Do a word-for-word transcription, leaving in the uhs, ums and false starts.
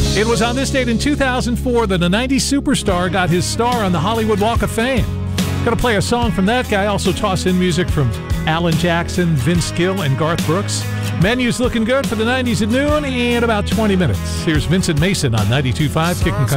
It was on this date in two thousand four that a nineties superstar got his star on the Hollywood Walk of Fame. Going to play a song from that guy, also toss in music from Alan Jackson, Vince Gill, and Garth Brooks. Menu's looking good for the nineties at noon in about twenty minutes. Here's Vincent Mason on ninety-two point five Kickin' Country.